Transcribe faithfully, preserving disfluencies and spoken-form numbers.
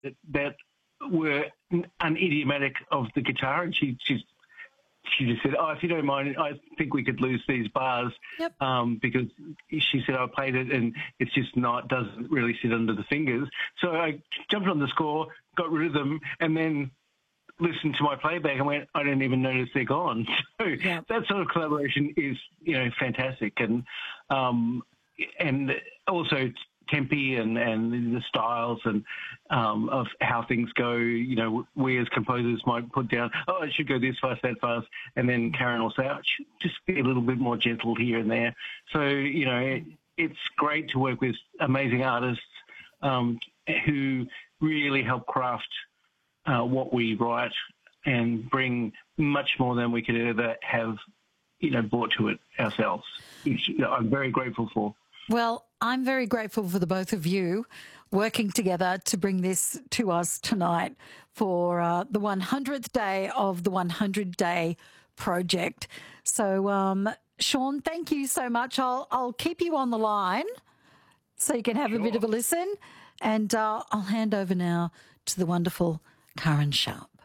that, that were unidiomatic of the guitar, and she she's, she just said, "Oh, if you don't mind, I think we could lose these bars." Yep. Um, because she said I played it and it's just not doesn't really sit under the fingers. So I jumped on the score, got rid of them, and then listened to my playback and went, I didn't even notice they're gone. So yeah. that sort of collaboration is, you know, fantastic. And um, and also tempi and, and the styles and um, of how things go, you know, we as composers might put down, oh, it should go this fast, that fast, and then Karen will say, oh, it should just be a little bit more gentle here and there. So, you know, it, it's great to work with amazing artists um, who really help craft Uh, what we write and bring much more than we could ever have, you know, brought to it ourselves, which you know, I'm very grateful for. Well, I'm very grateful for the both of you working together to bring this to us tonight for uh, the one hundredth day of the one hundred day project. So, um, Sean, thank you so much. I'll, I'll keep you on the line so you can have sure. a bit of a listen, and uh, I'll hand over now to the wonderful Karen Sharp.